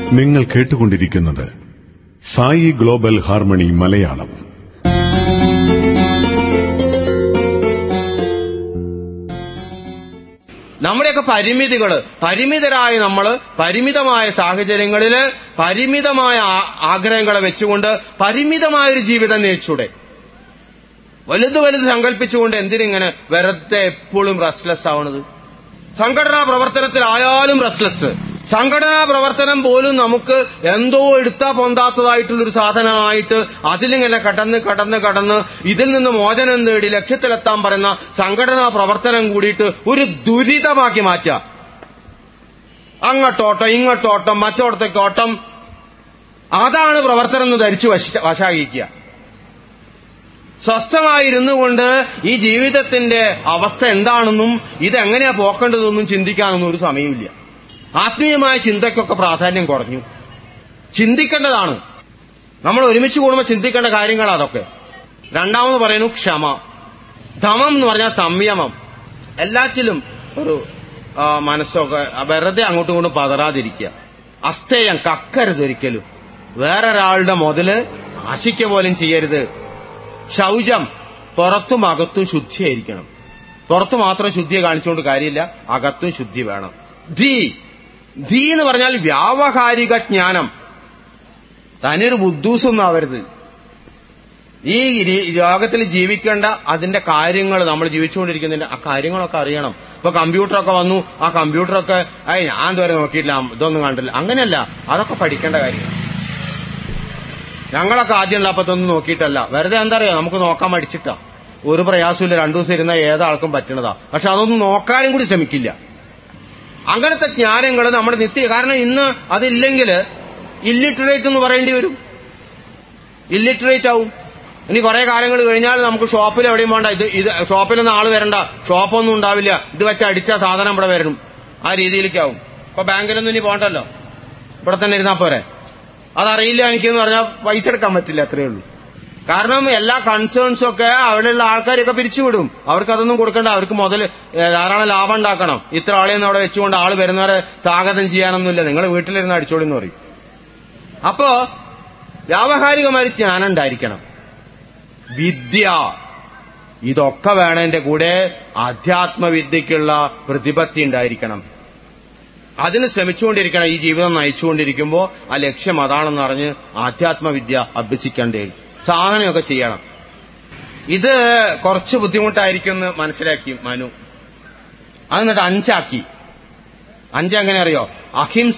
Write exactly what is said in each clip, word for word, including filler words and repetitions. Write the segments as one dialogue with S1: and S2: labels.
S1: നിങ്ങൾ കേട്ടുകൊണ്ടിരിക്കുന്നത് Sai global harmony Malayalam.
S2: നമ്മുടെയൊക്കെ പരിമിതികള്, പരിമിതരായ നമ്മള് പരിമിതമായ സാഹചര്യങ്ങളില് പരിമിതമായ ആഗ്രഹങ്ങളെ വെച്ചുകൊണ്ട് പരിമിതമായൊരു ജീവിതം നയിച്ചൂടെ? വലുത് വലുത് സങ്കല്പിച്ചുകൊണ്ട് എന്തിനിങ്ങനെ വെറുതെ എപ്പോഴും റെസ്റ്റ്ലെസ് ആവണത്? സംഘടനാ പ്രവർത്തനത്തിലായാലും റെസ്റ്റ്ലെസ്. സംഘടനാ പ്രവർത്തനം പോലും നമുക്ക് എന്തോ എടുത്താ പൊന്താത്തതായിട്ടുള്ളൊരു സാധനമായിട്ട് അതിലിങ്ങനെ കടന്ന് കടന്ന് കടന്ന് ഇതിൽ നിന്ന് മോചനം നേടി ലക്ഷ്യത്തിലെത്താൻ പറയുന്ന സംഘടനാ പ്രവർത്തനം കൂടിയിട്ട് ഒരു ദുരിതമാക്കി മാറ്റുക. അങ്ങോട്ടോട്ടം ഇങ്ങോട്ടോട്ടം മറ്റോടത്തേക്ക് ഓട്ടം, അതാണ് പ്രവർത്തനം എന്ന് ധരിച്ചു വശാകിക്കുക. സ്വസ്ഥമായിരുന്നു കൊണ്ട് ഈ ജീവിതത്തിന്റെ അവസ്ഥ എന്താണെന്നും ഇതെങ്ങനെയാ പോക്കേണ്ടതെന്നും ചിന്തിക്കാനൊന്നും ഒരു സമയമില്ല. ആത്മീയമായ ചിന്തയ്ക്കൊക്കെ പ്രാധാന്യം കുറഞ്ഞു. ചിന്തിക്കേണ്ടതാണ്, നമ്മൾ ഒരുമിച്ച് കൂടുമ്പോൾ ചിന്തിക്കേണ്ട കാര്യങ്ങൾ അതൊക്കെ. രണ്ടാമത് പറയുന്നു ക്ഷമ. ധമം എന്ന് പറഞ്ഞാൽ സംയമം. എല്ലാറ്റിലും ഒരു മനസ്സൊക്കെ വെറുതെ അങ്ങോട്ടും ഇങ്ങോട്ടും പതറാതിരിക്കുക. അസ്ഥേയം, കക്കരുതൊരിക്കലും. വേറൊരാളുടെ മുതല് ആശിക്ക പോലും ചെയ്യരുത്. ശൗചം, പുറത്തും അകത്തും ശുദ്ധിയായിരിക്കണം. പുറത്തു മാത്രം ശുദ്ധിയെ കാണിച്ചുകൊണ്ട് കാര്യമില്ല, അകത്തും ശുദ്ധി വേണം. ധീ ധീ എന്ന് പറഞ്ഞാൽ വ്യാവഹാരിക ജ്ഞാനം. തനിയൊരു ബുദ്ധൂസൊന്നും ആവരുത്. ഈ ലോകത്തിൽ ജീവിക്കേണ്ട അതിന്റെ കാര്യങ്ങൾ, നമ്മൾ ജീവിച്ചുകൊണ്ടിരിക്കുന്നതിന്റെ ആ കാര്യങ്ങളൊക്കെ അറിയണം. ഇപ്പൊ കമ്പ്യൂട്ടറൊക്കെ വന്നു, ആ കമ്പ്യൂട്ടറൊക്കെ അയ് ഞാൻ ഇതുവരെ നോക്കിയിട്ടില്ല, ഇതൊന്നും കണ്ടില്ല, അങ്ങനെയല്ല. അതൊക്കെ പഠിക്കേണ്ട കാര്യങ്ങൾ. ഞങ്ങളൊക്കെ ആദ്യം ഉള്ളപ്പത്തൊന്നും നോക്കിയിട്ടല്ല, വെറുതെ എന്താ അറിയാം, നമുക്ക് നോക്കാൻ മടിച്ചിട്ടാ. ഒരു പ്രയാസമില്ല, രണ്ടു ദിവസം ഇരുന്ന ഏതാൾക്കും പറ്റണതാ. പക്ഷെ അതൊന്നും നോക്കാനും കൂടി ശ്രമിക്കില്ല. അങ്ങനത്തെ ജ്ഞാനങ്ങൾ നമ്മുടെ നിത്യ, കാരണം ഇന്ന് അതില്ലെങ്കിൽ ഇല്ലിറ്ററേറ്റ് എന്ന് പറയേണ്ടി വരും. ഇല്ലിറ്ററേറ്റ് ആവും. ഇനി കുറെ കാലങ്ങൾ കഴിഞ്ഞാൽ നമുക്ക് ഷോപ്പിൽ എവിടെയും വേണ്ട, ഇത് ഇത് ഷോപ്പിലൊന്നും ആള് വരണ്ട, ഷോപ്പൊന്നും ഉണ്ടാവില്ല, ഇത് വെച്ച് അടിച്ച സാധനം ഇവിടെ വരണം, ആ രീതിയിലേക്കാവും. ഇപ്പൊ ബാങ്കിലൊന്നും ഇനി പോകണ്ടല്ലോ, ഇവിടെ തന്നെ ഇരുന്നാ പോരെ. അതറിയില്ല എനിക്കെന്ന് പറഞ്ഞാൽ പൈസ എടുക്കാൻ പറ്റില്ല, അത്രയേ ഉള്ളൂ. കാരണം എല്ലാ കൺസേൺസും ഒക്കെ അവിടെയുള്ള ആൾക്കാരൊക്കെ പിരിച്ചുവിടും. അവർക്ക് അതൊന്നും കൊടുക്കണ്ട, അവർക്ക് മുതൽ ധാരാളം ലാഭം ഉണ്ടാക്കണം. ഇത്ര ആളെയൊന്നും അവിടെ വെച്ചുകൊണ്ട് ആള് വരുന്നവരെ സ്വാഗതം ചെയ്യാനൊന്നുമില്ല, നിങ്ങൾ വീട്ടിലിരുന്ന് അടിച്ചോളി എന്ന് പറയും. അപ്പോ വ്യാവഹാരികമായ ജ്ഞാനം ഉണ്ടായിരിക്കണം. വിദ്യ, ഇതൊക്കെ വേണതിന്റെ കൂടെ ആധ്യാത്മവിദ്യക്കുള്ള പ്രതിപത്തി ഉണ്ടായിരിക്കണം. അതിന് ശ്രമിച്ചുകൊണ്ടിരിക്കണം. ഈ ജീവിതം നയിച്ചുകൊണ്ടിരിക്കുമ്പോൾ ആ ലക്ഷ്യം അതാണെന്ന് അറിഞ്ഞ് ആധ്യാത്മവിദ്യ അഭ്യസിക്കേണ്ടേ, സാധനമൊക്കെ ചെയ്യണം. ഇത് കുറച്ച് ബുദ്ധിമുട്ടായിരിക്കും എന്ന് മനസ്സിലാക്കി മനു. അത് എന്നിട്ട് അഞ്ചാക്കി. അഞ്ചെങ്ങനെ അറിയോ? അഹിംസ,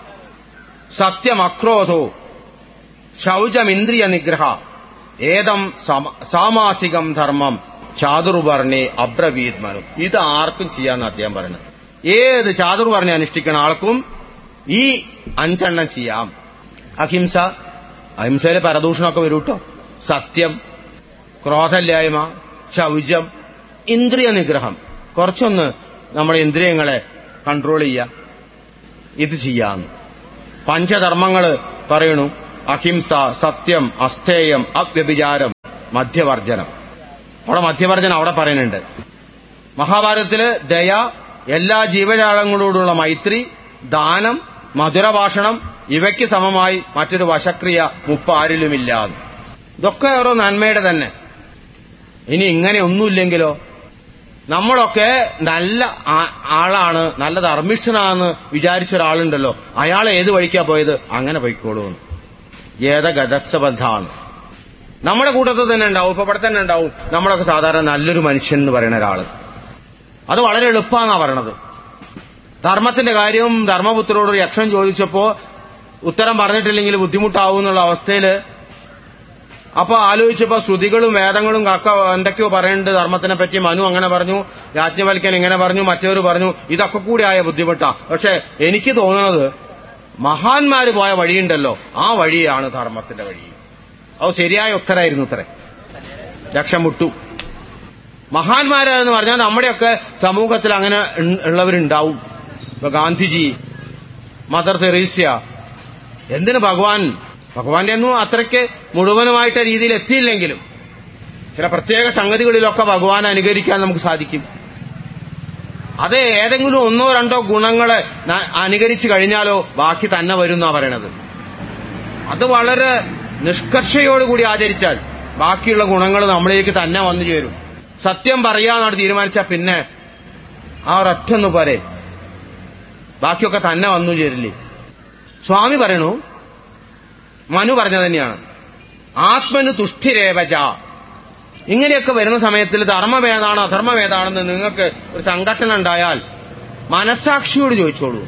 S2: സത്യം, അക്രോധോ, ശൗചമിന്ദ്രിയ നിഗ്രഹ, ഏതം സാമാസികം ധർമ്മം ചാതുർവർണ്ണേ അബ്രവീത് മനു. ഇത് ആർക്കും ചെയ്യാന്ന് അദ്ദേഹം പറയുന്നത്. ഏത് ചാതുർവർണ്ണ അനുഷ്ഠിക്കുന്ന ആൾക്കും ഈ അഞ്ചെണ്ണം ചെയ്യാം. അഹിംസ, അഹിംസയിലെ പരദൂഷണമൊക്കെ വരും കേട്ടോ. സത്യം, ക്രോധമില്ലായ്മ, ശൗചം, ഇന്ദ്രിയ നിഗ്രഹം, കുറച്ചൊന്ന് നമ്മുടെ ഇന്ദ്രിയങ്ങളെ കൺട്രോൾ ചെയ്യുക, ഇത് ചെയ്യാം. പഞ്ചധർമ്മങ്ങൾ പറയണു: അഹിംസ, സത്യം, അസ്ഥേയം, അവ്യഭിചാരം, മദ്യവർജനം. അവിടെ മദ്യവർജനം അവിടെ പറയുന്നുണ്ട്. മഹാഭാരതത്തില് ദയ, എല്ലാ ജീവജാലങ്ങളോടുള്ള മൈത്രി, ദാനം, മധുരഭാഷണം, ഇവയ്ക്ക് സമമായി മറ്റൊരു വശക്രിയ മുപ്പാരിലുമില്ല. ഇതൊക്കെ ഓരോ നന്മയുടെ തന്നെ. ഇനി ഇങ്ങനെ ഒന്നുമില്ലെങ്കിലോ? നമ്മളൊക്കെ നല്ല ആളാണ്, നല്ല ധർമ്മിഷ്ഠനാണെന്ന് വിചാരിച്ച ഒരാളുണ്ടല്ലോ, അയാൾ ഏത് വഴിക്കാ പോയത്? അങ്ങനെ പോയിക്കോളൂ. ഏതഗതസ്ബദ്ധാണ്. നമ്മുടെ കൂട്ടത്തിൽ തന്നെ ഉണ്ടാവും, ഇപ്പൊ ഇവിടെ തന്നെ ഉണ്ടാവും നമ്മളൊക്കെ സാധാരണ നല്ലൊരു മനുഷ്യൻ എന്ന് പറയുന്ന ഒരാള്. അത് വളരെ എളുപ്പമാണെന്നാ പറയണത്. ധർമ്മത്തിന്റെ കാര്യവും ധർമ്മപുത്രരോട് യക്ഷൻ ചോദിച്ചപ്പോ ഉത്തരം പറഞ്ഞിട്ടില്ലെങ്കിൽ ബുദ്ധിമുട്ടാവും എന്നുള്ള അവസ്ഥയില് അപ്പൊ ആലോചിച്ചപ്പോ ശ്രുതികളും വേദങ്ങളും കക്ക എന്തൊക്കെയോ പറയുന്നുണ്ട് ധർമ്മത്തിനെ പറ്റി. മനു അങ്ങനെ പറഞ്ഞു, യാജ്ഞവൽക്കൻ ഇങ്ങനെ പറഞ്ഞു, മറ്റവര് പറഞ്ഞു. ഇതൊക്കെ കൂടി ആയ ബുദ്ധിമുട്ടാ. പക്ഷെ എനിക്ക് തോന്നുന്നത് മഹാന്മാര് പോയ വഴിയുണ്ടല്ലോ, ആ വഴിയാണ് ധർമ്മത്തിന്റെ വഴി. അത് ശരിയായ ഉത്തരായിരുന്നു. ഇത്രേ ലക്ഷം വിട്ടു. മഹാന്മാരെന്ന് പറഞ്ഞാൽ നമ്മുടെയൊക്കെ സമൂഹത്തിൽ അങ്ങനെ ഉള്ളവരുണ്ടാവും. ഇപ്പൊ ഗാന്ധിജി, മദർ തെരേസ്യ. എന്തിന് ഭഗവാൻ ഭഗവാന്റെ ഒന്നും അത്രയ്ക്ക് മുഴുവനുമായിട്ട് രീതിയിൽ എത്തിയില്ലെങ്കിലും ചില പ്രത്യേക സംഗതികളിലൊക്കെ ഭഗവാൻ അനുകരിക്കാൻ നമുക്ക് സാധിക്കും. അത് ഏതെങ്കിലും ഒന്നോ രണ്ടോ ഗുണങ്ങളെ അനുകരിച്ചു കഴിഞ്ഞാലോ ബാക്കി തന്നെ വരും എന്നാ പറയണത്. അത് വളരെ നിഷ്കർഷയോടുകൂടി ആചരിച്ചാൽ ബാക്കിയുള്ള ഗുണങ്ങൾ നമ്മളിലേക്ക് തന്നെ വന്നു ചേരും. സത്യം പറയാന്നാണ് തീരുമാനിച്ചാൽ പിന്നെ ആ ഒരൊറ്റൊന്നു പോരെ, ബാക്കിയൊക്കെ തന്നെ വന്നു ചേരില്ലേ. സ്വാമി പറയണു, മനു പറഞ്ഞത് തന്നെയാണ്, ആത്മനു തുഷ്ടിരേവച. ഇങ്ങനെയൊക്കെ വരുന്ന സമയത്തിൽ ധർമ്മമേതാണ് അധർമ്മമേതാണെന്ന് നിങ്ങൾക്ക് ഒരു സംഘടന ഉണ്ടായാൽ മനസ്സാക്ഷിയോട് ചോദിച്ചോളൂ.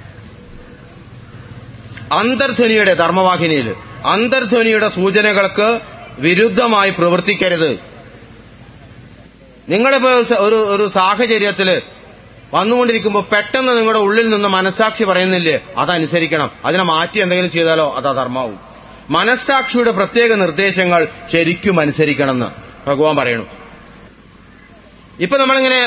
S2: അന്തർധ്വനിയുടെ ധർമ്മവാഹിനിയിൽ അന്തർധ്വനിയുടെ സൂചനകൾക്ക് വിരുദ്ധമായി പ്രവർത്തിക്കരുത്. നിങ്ങളിപ്പോ ഒരു ഒരു സാഹചര്യത്തില് വന്നുകൊണ്ടിരിക്കുമ്പോൾ പെട്ടെന്ന് നിങ്ങളുടെ ഉള്ളിൽ നിന്ന് മനസ്സാക്ഷി പറയുന്നില്ലേ, അതനുസരിക്കണം. അതിനെ മാറ്റി എന്തെങ്കിലും ചെയ്താലോ അത് അധർമ്മാവും. മനസ്സാക്ഷിയുടെ പ്രത്യേക നിർദ്ദേശങ്ങൾ ശരിക്കും അനുസരിക്കണമെന്ന് ഭഗവാൻ പറയണു. ഇപ്പൊ നമ്മളിങ്ങനെ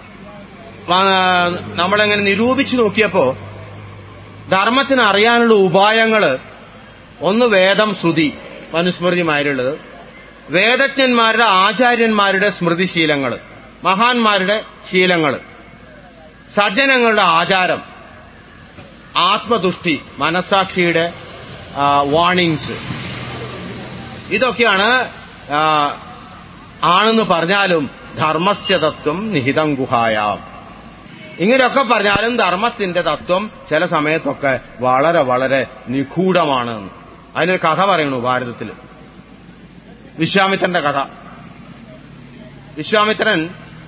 S2: നമ്മളെങ്ങനെ നിരൂപിച്ചു നോക്കിയപ്പോ ധർമ്മത്തിന് അറിയാനുള്ള ഉപായങ്ങള് ഒന്ന് വേദം, ശ്രുതി, മനുസ്മൃതിമാരുള്ളത്, വേദജ്ഞന്മാരുടെ ആചാര്യന്മാരുടെ സ്മൃതിശീലങ്ങൾ, മഹാന്മാരുടെ ശീലങ്ങൾ, സജ്ജനങ്ങളുടെ ആചാരം, ആത്മതുഷ്ടി, മനസ്സാക്ഷിയുടെ വാണിങ്സ്, ഇതൊക്കെയാണ് ആണെന്ന് പറഞ്ഞാലും ധർമ്മസ്യ തത്വം നിഹിതം ഗുഹായാം. ഇങ്ങനെയൊക്കെ പറഞ്ഞാലും ധർമ്മത്തിന്റെ തത്വം ചില സമയത്തൊക്കെ വളരെ വളരെ നിഗൂഢമാണ്. അതിനൊരു കഥ പറയണു ഭാരതത്തിൽ, വിശ്വാമിത്രന്റെ കഥ. വിശ്വാമിത്രൻ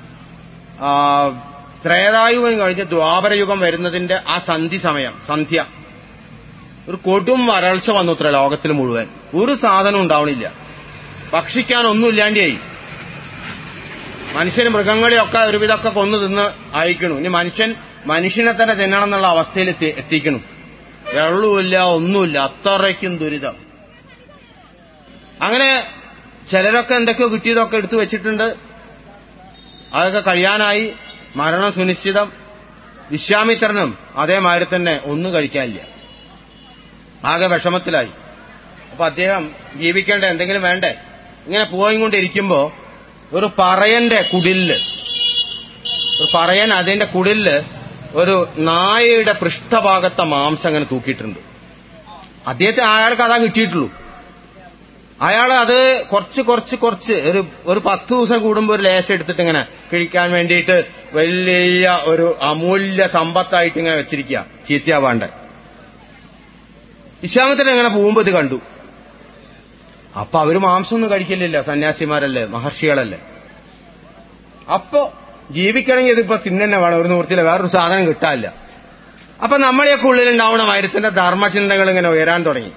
S2: ത്രേതായുഗം കഴിഞ്ഞ് ദ്വാപരയുഗം വരുന്നതിന്റെ ആ സന്ധി സമയം, സന്ധ്യ, ഒരു കൊടും വരൾച്ച വന്നു ഇത്ര ലോകത്തിൽ മുഴുവൻ. ഒരു സാധനം ഉണ്ടാവണില്ല, ഭക്ഷിക്കാനൊന്നുമില്ലാണ്ടായി. മനുഷ്യന് മൃഗങ്ങളെയൊക്കെ ഒരുവിധമൊക്കെ കൊന്നു തിന്ന് അയക്കണു. ഇനി മനുഷ്യൻ മനുഷ്യനെ തന്നെ തിന്നണം എന്നുള്ള അവസ്ഥയിൽ എത്തിക്കണു. വെള്ളവുമില്ല, ഒന്നുമില്ല, അത്രയ്ക്കും ദുരിതം. അങ്ങനെ ചിലരൊക്കെ എന്തൊക്കെയോ കിട്ടിയതൊക്കെ എടുത്തു വെച്ചിട്ടുണ്ട്. അതൊക്കെ കഴിയാനായി, മരണം സുനിശ്ചിതം. വിശ്വാമിത്രനും അതേമാതിരി തന്നെ ഒന്നും കഴിക്കാനില്ല, ആകെ വിഷമത്തിലായി. അപ്പൊ അദ്ദേഹം ജീവിക്കേണ്ട എന്തെങ്കിലും വേണ്ടേ? ഇങ്ങനെ പോയിക്കൊണ്ടിരിക്കുമ്പോ ഒരു പറയന്റെ കുടില്, ഒരു പറയൻ അതിന്റെ കുടില് ഒരു നായയുടെ പൃഷ്ഠഭാഗത്തെ മാംസം അങ്ങനെ തൂക്കിയിട്ടുണ്ട്. അദ്ദേഹത്തെ അയാൾക്ക് അതാ കിട്ടിയിട്ടുള്ളൂ. അയാൾ അത് കുറച്ച് കുറച്ച് കുറച്ച് ഒരു ഒരു പത്ത് ദിവസം കൂടുമ്പോൾ ഒരു ലേശം എടുത്തിട്ട് ഇങ്ങനെ കഴിക്കാൻ വേണ്ടിയിട്ട് വലിയ ഒരു അമൂല്യ സമ്പത്തായിട്ട് ഇങ്ങനെ വെച്ചിരിക്കുക, ചീത്തയാവാണ്ട്. വിശ്വാമിത്രൻ ഇങ്ങനെ പോകുമ്പോ ഇത് കണ്ടു. അപ്പൊ അവര് മാംസമൊന്നും കഴിക്കില്ലല്ലോ, സന്യാസിമാരല്ലേ, മഹർഷികളല്ലേ. അപ്പോ ജീവിക്കണമെങ്കിൽ ഇതിപ്പോ തിന്നെ വേണം, ഒരു നിവൃത്തിയില്ല, വേറൊരു സാധനം കിട്ടാനില്ല. അപ്പൊ നമ്മളെയൊക്കെ ഉള്ളിലുണ്ടാവണ മരത്തിന്റെ ധർമ്മചിന്തകൾ ഇങ്ങനെ ഉയരാൻ തുടങ്ങി.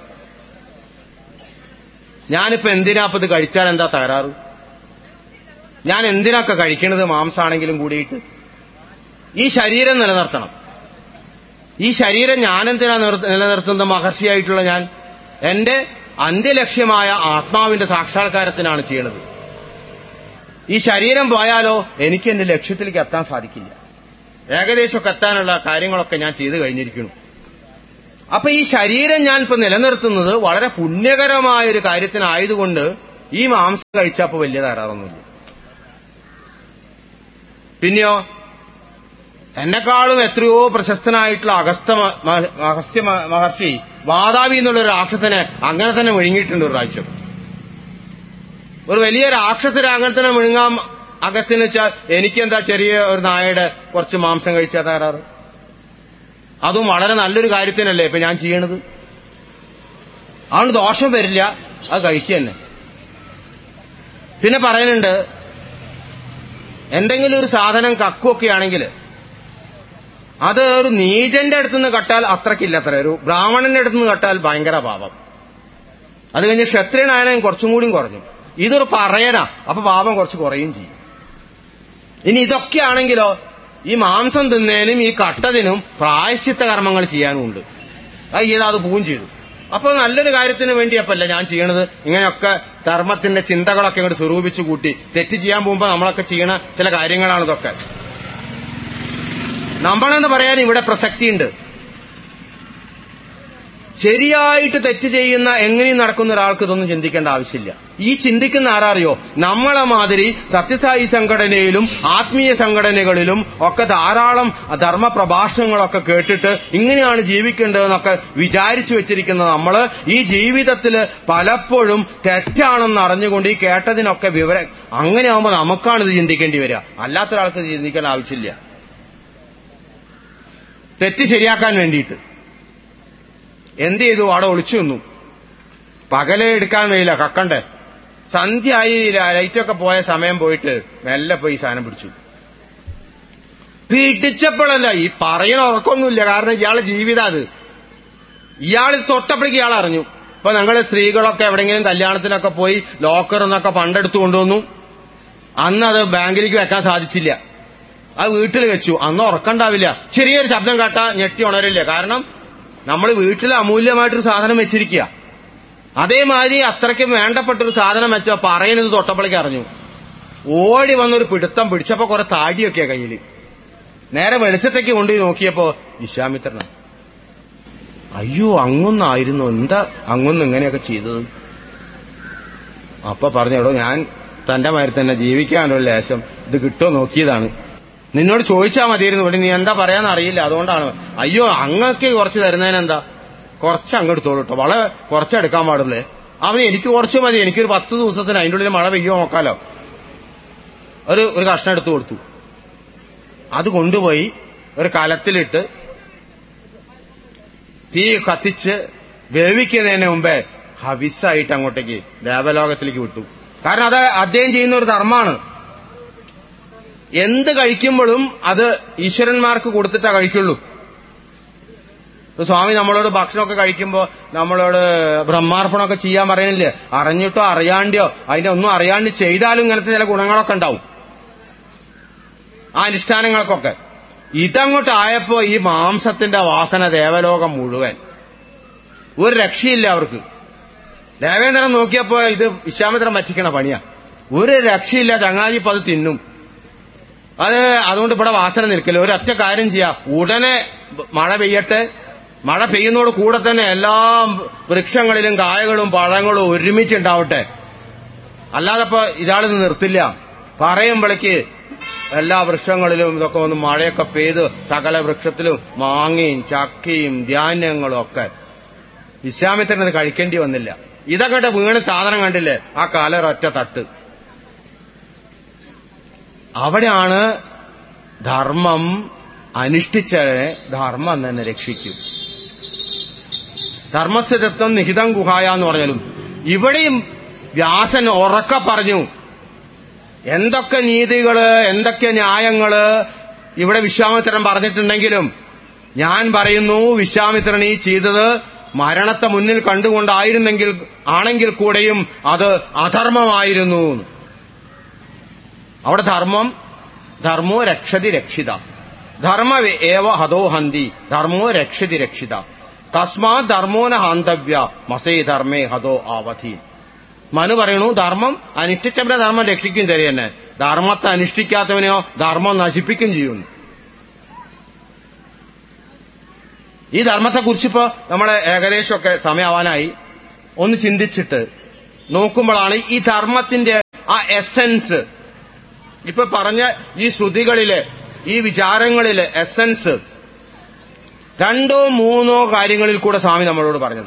S2: ഞാനിപ്പോ എന്തിനാപ്പോ ഇത് കഴിച്ചാൽ എന്താ തകരാറ്? ഞാൻ എന്തിനൊക്കെ കഴിക്കണത് മാംസാണെങ്കിലും കൂടിയിട്ട്? ഈ ശരീരം നിലനിർത്തണം. ഈ ശരീരം ഞാനെന്തിനാ നിലനിർത്തുന്നത്? മഹർഷിയായിട്ടുള്ള ഞാൻ എന്റെ അന്ത്യലക്ഷ്യമായ ആത്മാവിന്റെ സാക്ഷാത്കാരത്തിനാണ് ചെയ്യണത്. ഈ ശരീരം പോയാലോ എനിക്ക് എന്റെ ലക്ഷ്യത്തിലേക്ക് എത്താൻ സാധിക്കില്ല. ഏകദേശമൊക്കെ എത്താനുള്ള കാര്യങ്ങളൊക്കെ ഞാൻ ചെയ്തു കഴിഞ്ഞിരിക്കുന്നു. അപ്പൊ ഈ ശരീരം ഞാൻ ഇപ്പൊ നിലനിർത്തുന്നത് വളരെ പുണ്യകരമായ ഒരു കാര്യത്തിനായതുകൊണ്ട് ഈ മാംസം കഴിച്ചപ്പോ വലിയ തകരാറൊന്നുമില്ല. പിന്നെയോ എന്നെക്കാളും എത്രയോ പ്രശസ്തനായിട്ടുള്ള അഗസ്ത്യ അഗസ്ത്യ മഹർഷി വാതാവി എന്നുള്ള ഒരു രാക്ഷസനെ അങ്ങനെ തന്നെ വിഴുങ്ങിയിട്ടുണ്ട് ഒരു പ്രാവശ്യം. ഒരു വലിയ രാക്ഷസനെ അങ്ങനെ തന്നെ വിഴുങ്ങാൻ അഗസ്ത്യന് വെച്ചാൽ എനിക്കെന്താ ചെറിയ ഒരു നായയുടെ കുറച്ച് മാംസം കഴിച്ചാൽ തകരാറ്? അതും വളരെ നല്ലൊരു കാര്യത്തിനല്ലേ ഇപ്പൊ ഞാൻ ചെയ്യണത്. അതുകൊണ്ട് ദോഷം വരില്ല, അത് കഴിക്കുക തന്നെ. പിന്നെ പറയുന്നുണ്ട്, എന്തെങ്കിലും ഒരു സാധനം കക്കുമൊക്കെ ആണെങ്കിൽ അത് ഒരു നീചന്റെ അടുത്തുനിന്ന് കട്ടാൽ അത്രക്കില്ല, അത്ര ഒരു ബ്രാഹ്മണന്റെ അടുത്തുനിന്ന് കട്ടാൽ ഭയങ്കര പാപം. അത് കഴിഞ്ഞ് ക്ഷത്രിയനായാലും കുറച്ചും കൂടിയും കുറഞ്ഞു. ഇതൊരു പറയനാ, അപ്പൊ പാപം കുറച്ച് കുറയും ചെയ്യും. ഇനി ഇതൊക്കെയാണെങ്കിലോ ഈ മാംസം തിന്നതിനും ഈ കട്ടതിനും പ്രായശ്ചിത്ത കർമ്മങ്ങൾ ചെയ്യാനുമുണ്ട്. അത് ചെയ്താൽ അത് പോവും ചെയ്തു. അപ്പൊ നല്ലൊരു കാര്യത്തിന് വേണ്ടിയപ്പല്ല ഞാൻ ചെയ്യണത്. ഇങ്ങനെയൊക്കെ ധർമ്മത്തിന്റെ ചിന്തകളൊക്കെ ഇങ്ങോട്ട് സ്വരൂപിച്ചു കൂട്ടി തെറ്റ് ചെയ്യാൻ പോകുമ്പോ നമ്മളൊക്കെ ചെയ്യണ ചില കാര്യങ്ങളാണ് ഇതൊക്കെ. നമ്മളെന്ന് പറയാൻ ഇവിടെ പ്രസക്തിയുണ്ട്. ശരിയായിട്ട് തെറ്റ് ചെയ്യുന്ന എങ്ങനെയും നടക്കുന്ന ഒരാൾക്ക് ഇതൊന്നും ചിന്തിക്കേണ്ട ആവശ്യമില്ല. ഈ ചിന്തിക്കുന്ന ആരറിയോ? നമ്മളെ മാതിരി സത്യസായി സംഘടനയിലും ആത്മീയ സംഘടനകളിലും ഒക്കെ ധാരാളം ധർമ്മ പ്രഭാഷണങ്ങളൊക്കെ കേട്ടിട്ട് ഇങ്ങനെയാണ് ജീവിക്കേണ്ടതെന്നൊക്കെ വിചാരിച്ചു വെച്ചിരിക്കുന്ന നമ്മള് ഈ ജീവിതത്തിൽ പലപ്പോഴും തെറ്റാണെന്ന് അറിഞ്ഞുകൊണ്ട് ഈ കേട്ടതിനൊക്കെ വിവരം അങ്ങനെ ആവുമ്പോൾ നമുക്കാണിത് ചിന്തിക്കേണ്ടി വരിക. അല്ലാത്ത ഒരാൾക്ക് ചിന്തിക്കേണ്ട ആവശ്യമില്ല. തെറ്റ് ശരിയാക്കാൻ വേണ്ടിയിട്ട് എന്ത് ചെയ്തു? അവിടെ ഒളിച്ചു നിന്നു. പകലെ എടുക്കാൻ കഴിയില്ല, കക്കണ്ടേ. സന്ധ്യയായി ലൈറ്റൊക്കെ പോയ സമയം പോയിട്ട് മെല്ലെ പോയി സാധനം പിടിച്ചു. പിടിച്ചപ്പോഴല്ല, ഈ പറയണ ഉറക്കൊന്നുമില്ല, കാരണം ഇയാളെ ജീവിതം അത്. ഇയാൾ തൊട്ടപ്പോഴേക്ക് ഇയാൾ അറിഞ്ഞു. ഇപ്പൊ ഞങ്ങള് സ്ത്രീകളൊക്കെ എവിടെയെങ്കിലും കല്യാണത്തിനൊക്കെ പോയി ലോക്കറിന്നൊക്കെ പണ്ടെടുത്തു കൊണ്ടുവന്നു. അന്ന് അത് ബാങ്കിലേക്ക് വെക്കാൻ സാധിച്ചില്ല, അത് വീട്ടിൽ വെച്ചു. അന്ന് ഉറക്കണ്ടാവില്ല. ചെറിയൊരു ശബ്ദം കേട്ടാ ഞെട്ടി ഉണരില്ല, കാരണം നമ്മൾ വീട്ടിൽ അമൂല്യമായിട്ടൊരു സാധനം വെച്ചിരിക്കുക. അതേമാതിരി അത്രയ്ക്ക് വേണ്ടപ്പെട്ടൊരു സാധനം വെച്ചാൽ പറയുന്നത് തൊട്ടപ്പോഴേക്ക് അറിഞ്ഞു. ഓടി വന്നൊരു പിടുത്തം പിടിച്ചപ്പോ കുറെ താടിയൊക്കെയാ കയ്യില്. നേരെ വെളിച്ചത്തേക്ക് കൊണ്ടുപോയി നോക്കിയപ്പോ വിശ്വാമിത്രനാണ്. അയ്യോ, അങ്ങൊന്നായിരുന്നു, എന്താ അങ്ങൊന്നും ഇങ്ങനെയൊക്കെ ചെയ്തത്? അപ്പൊ പറഞ്ഞോടോ, ഞാൻ തന്റെ മാതിരി തന്നെ ജീവിക്കാനൊരു ലേശം ഇത് കിട്ടുമോ നോക്കിയതാണ്. നിന്നോട് ചോദിച്ചാൽ മതിയായിരുന്നു, ഇവിടെ നീ എന്താ പറയാന്ന് അറിയില്ല, അതുകൊണ്ടാണ്. അയ്യോ, അങ്ങക്ക് കുറച്ച് തരുന്നതിനെന്താ, കുറച്ച് അങ്ങെടുത്തോളൂ കേട്ടോ, വളരെ കുറച്ചെടുക്കാൻ പാടില്ലേ. അവന് എനിക്ക് കുറച്ച് മതി, എനിക്കൊരു പത്ത് ദിവസത്തിന് അതിൻ്റെ ഉള്ളിൽ മഴ പെയ്യോ നോക്കാലോ. ഒരു ഒരു കഷ്ണം എടുത്തു കൊടുത്തു. അത് കൊണ്ടുപോയി ഒരു കലത്തിലിട്ട് തീ കത്തിച്ച് വേവിക്കുന്നതിന് മുമ്പേ ഹവിസായിട്ട് അങ്ങോട്ടേക്ക് ദേവലോകത്തിലേക്ക് വിട്ടു. കാരണം അത് അദ്ദേഹം ചെയ്യുന്ന ഒരു ധർമ്മമാണ്. എന്ത് കഴിക്കുമ്പോഴും അത് ഈശ്വരന്മാർക്ക് കൊടുത്തിട്ടാ കഴിക്കുള്ളൂ. സ്വാമി നമ്മളോട് ഭക്ഷണമൊക്കെ കഴിക്കുമ്പോ നമ്മളോട് ബ്രഹ്മാർപ്പണമൊക്കെ ചെയ്യാൻ പറയണില്ലേ? അറിഞ്ഞിട്ടോ അറിയാണ്ടിയോ അതിന്റെ ഒന്നും അറിയാണ്ട് ചെയ്താലും ഇങ്ങനത്തെ ചില ഗുണങ്ങളൊക്കെ ഉണ്ടാവും ആ അനുഷ്ഠാനങ്ങൾക്കൊക്കെ. ഇതങ്ങോട്ട് ആയപ്പോ ഈ മാംസത്തിന്റെ വാസന ദേവലോകം മുഴുവൻ, ഒരു രക്ഷയില്ല അവർക്ക്. ദേവേന്ദ്രൻ നോക്കിയപ്പോ ഇത് വിശ്വാമിത്രൻ വച്ചിക്കണ പണിയാ, ഒരു രക്ഷയില്ല. ചങ്ങാതി ഇപ്പൊ അത് തിന്നും. അത് അതുകൊണ്ട് ഇവിടെ വാസന നിൽക്കില്ല. ഒരൊറ്റ കാര്യം ചെയ്യാം, ഉടനെ മഴ പെയ്യട്ടെ, മഴ പെയ്യുന്നതോട് കൂടെ തന്നെ എല്ലാ വൃക്ഷങ്ങളിലും കായകളും പഴങ്ങളും ഒരുമിച്ചുണ്ടാവട്ടെ, അല്ലാതെ ഇപ്പൊ ഇയാളിത് നിർത്തില്ല. പറയുമ്പോഴേക്ക് എല്ലാ വൃക്ഷങ്ങളിലും ഇതൊക്കെ വന്ന് മഴയൊക്കെ പെയ്ത് സകല വൃക്ഷത്തിലും മാങ്ങയും ചക്കയും ധാന്യങ്ങളും ഒക്കെ. വിശ്വാമിത്രനത് കഴിക്കേണ്ടി വന്നില്ല. ഇതൊക്കെ വീണ് സാധനം കണ്ടില്ലേ, ആ കാലൊരൊറ്റ തട്ട്. അവിടെയാണ് ധർമ്മം അനുഷ്ഠിച്ചതിനെ ധർമ്മം തന്നെ രക്ഷിക്കും. ധർമ്മസ്ഥിതത്വം നിഹിതം ഗുഹായ എന്ന് പറഞ്ഞാലും ഇവിടെയും വ്യാസൻ ഉറക്കെ പറഞ്ഞു, എന്തൊക്കെ നീതികള് എന്തൊക്കെ ന്യായങ്ങള് ഇവിടെ വിശ്വാമിത്രൻ പറഞ്ഞിട്ടുണ്ടെങ്കിലും ഞാൻ പറയുന്നു, വിശ്വാമിത്രൻ ഈ ചെയ്തത് മരണത്തെ മുന്നിൽ കണ്ടുകൊണ്ടായിരുന്നെങ്കിൽ ആണെങ്കിൽ കൂടെയും അത് അധർമ്മമായിരുന്നു. അവിടെ ധർമ്മം, ധർമ്മോ രക്ഷതി രക്ഷിത, ധർമ്മ ഏവ ഹതോ ഹന്തി, ധർമ്മോ രക്ഷതി രക്ഷിത, തസ്മാ ധർമ്മോന ഹാന്തവ്യ മസേ ധർമ്മേ ഹതോ ആവധി. മനു പറയണു, ധർമ്മം അനുഷ്ഠിച്ചവരെ ധർമ്മം രക്ഷിക്കും തരി തന്നെ, ധർമ്മത്തെ അനുഷ്ഠിക്കാത്തവനെയോ ധർമ്മം നശിപ്പിക്കും ചെയ്യുന്നു. ഈ ധർമ്മത്തെക്കുറിച്ചിപ്പോ നമ്മളെ ഏകദേശമൊക്കെ സമയമാവാനായി. ഒന്ന് ചിന്തിച്ചിട്ട് നോക്കുമ്പോഴാണ് ഈ ധർമ്മത്തിന്റെ ആ എസൻസ്, ഇപ്പൊ പറഞ്ഞ ഈ ശ്രുതികളിലെ ഈ വിചാരങ്ങളിലെ എസൻസ് രണ്ടോ മൂന്നോ കാര്യങ്ങളിൽ കൂടെ സ്വാമി നമ്മളോട് പറഞ്ഞത്.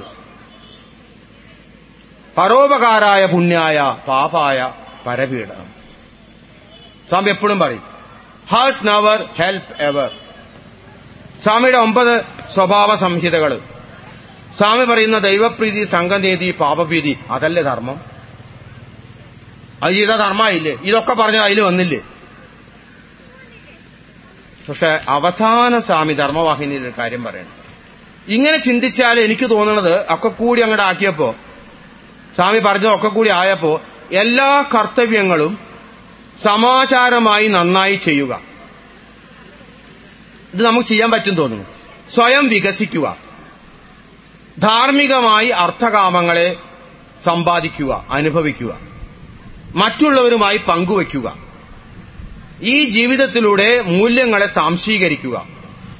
S2: പരോപകാരായ പുണ്യായ പാപായ പരപീഡനം. സ്വാമി എപ്പോഴും പറയും, ഹർട്ട് നെവർ ഹെൽപ്പ് എവർ. സ്വാമിയുടെ ഒമ്പത് സ്വഭാവ സംഹിതകൾ. സ്വാമി പറയുന്ന ദൈവപ്രീതി, സംഘനീതി, പാപഭീതി, അതല്ലേ ധർമ്മം? അത് ചെയ്ത ധർമ്മമായില്ലേ? ഇതൊക്കെ പറഞ്ഞത് അതിൽ വന്നില്ലേ? പക്ഷെ അവസാന സ്വാമി ധർമ്മവാഹിനിയിൽ ഒരു കാര്യം പറയണം. ഇങ്ങനെ ചിന്തിച്ചാൽ എനിക്ക് തോന്നുന്നത് ഒക്കെ കൂടി അങ്ങോട്ട് ആക്കിയപ്പോ, സ്വാമി പറഞ്ഞത് ഒക്കെ കൂടി ആയപ്പോ, എല്ലാ കർത്തവ്യങ്ങളും സമാചാരമായി നന്നായി ചെയ്യുക, ഇത് നമുക്ക് ചെയ്യാൻ പറ്റും തോന്നുന്നു. സ്വയം വികസിക്കുക, ധാർമ്മികമായി അർത്ഥകാമങ്ങളെ സമ്പാദിക്കുക, അനുഭവിക്കുക, മറ്റുള്ളവരുമായി പങ്കുവയ്ക്കുക, ഈ ജീവിതത്തിലൂടെ മൂല്യങ്ങളെ സാംശീകരിക്കുക,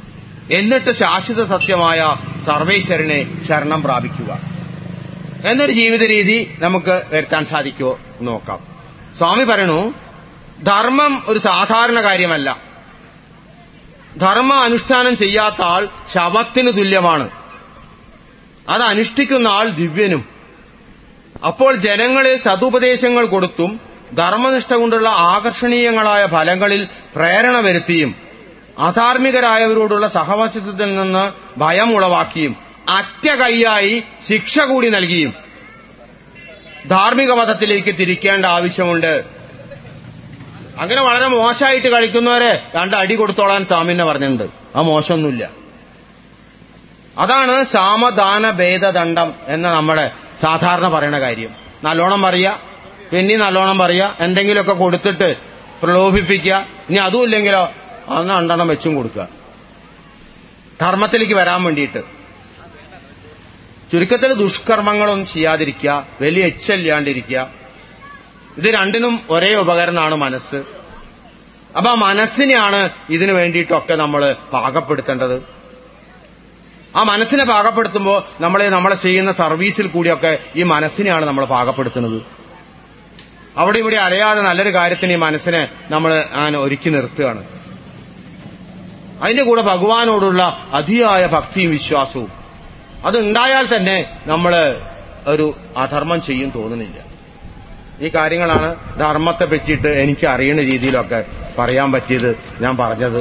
S2: എന്നിട്ട് ശാശ്വത സത്യമായ സർവേശ്വരനെ ശരണം പ്രാപിക്കുക എന്നൊരു ജീവിത രീതി നമുക്ക് വരുത്താൻ സാധിക്കുമോ നോക്കാം. സ്വാമി പറയണു, ധർമ്മം ഒരു സാധാരണ കാര്യമല്ല. ധർമ്മ അനുഷ്ഠാനം ചെയ്യാത്ത ആൾ ശവത്തിന് തുല്യമാണ്. അത് അനുഷ്ഠിക്കുന്ന ആൾ ദിവ്യനും. അപ്പോൾ ജനങ്ങളെ സതുപദേശങ്ങൾ കൊടുത്തും ധർമ്മനിഷ്ഠ കൊണ്ടുള്ള ആകർഷണീയങ്ങളായ ഫലങ്ങളിൽ പ്രേരണ വരുത്തിയും അധാർമികരായവരോടുള്ള സഹവാസത്തിൽ നിന്ന് ഭയം ഉളവാക്കിയും അറ്റ കൈയായി ശിക്ഷ കൂടി നൽകിയും ധാർമ്മിക പദത്തിലേക്ക് തിരിക്കേണ്ട ആവശ്യമുണ്ട്. അങ്ങനെ വളരെ മോശമായിട്ട് കളിക്കുന്നവരെ രണ്ട് അടി കൊടുത്തോളാൻ സ്വാമിന്നെ പറഞ്ഞിട്ടുണ്ട്. ആ മോശമൊന്നുമില്ല. അതാണ് സാമദാന ഭേദദണ്ഡം എന്ന് നമ്മുടെ സാധാരണ പറയുന്ന കാര്യം. നല്ലോണം പറയുക, പിന്നെ നല്ലോണം പറയുക, എന്തെങ്കിലുമൊക്കെ കൊടുത്തിട്ട് പ്രലോഭിപ്പിക്കുക. ഇനി അതും ഇല്ലെങ്കിലോ അന്ന് രണ്ടെണ്ണം വെച്ചും കൊടുക്കുക, ധർമ്മത്തിലേക്ക് വരാൻ വേണ്ടിയിട്ട്. ചുരുക്കത്തിൽ ദുഷ്കർമ്മങ്ങളൊന്നും ചെയ്യാതിരിക്കുക, വലിയ എച്ചല്ലാണ്ടിരിക്കുക. ഇത് രണ്ടിനും ഒരേ ഉപകരണമാണ് മനസ്സ്. അപ്പൊ ആ മനസ്സിനെയാണ് ഇതിനു വേണ്ടിയിട്ടൊക്കെ നമ്മൾ പാകപ്പെടുത്തേണ്ടത്. ആ മനസ്സിനെ പാകപ്പെടുത്തുമ്പോൾ നമ്മൾ നമ്മളെ ചെയ്യുന്ന സർവീസിൽ കൂടിയൊക്കെ ഈ മനസ്സിനെയാണ് നമ്മൾ പാകപ്പെടുത്തുന്നത്. അവിടെ ഇവിടെ അറിയാതെ നല്ലൊരു കാര്യത്തിന് ഈ മനസ്സിനെ നമ്മൾ അങ്ങനെ ഒരുക്കി നിർത്തുകയാണ്. അതിന്റെ കൂടെ ഭഗവാനോടുള്ള അതിയായ ഭക്തിയും വിശ്വാസവും അതുണ്ടായാൽ തന്നെ നമ്മൾ ഒരു അധർമ്മം ചെയ്യും തോന്നുന്നില്ല. ഈ കാര്യങ്ങളാണ് ധർമ്മത്തെ പറ്റിയിട്ട് എനിക്ക് അറിയുന്ന രീതിയിലൊക്കെ പറയാൻ പറ്റിയത്, ഞാൻ പറഞ്ഞത്.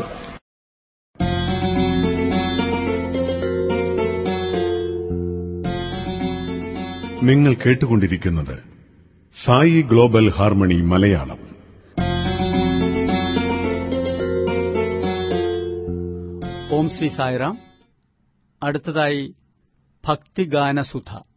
S1: നിങ്ങൾ കേട്ടുകൊണ്ടിരിക്കുന്നത് സായി ഗ്ലോബൽ ഹാർമണി മലയാളം.
S3: ഓം ശ്രീ സായിറാം. അടുത്തതായി ഭക്തിഗാനസുധ.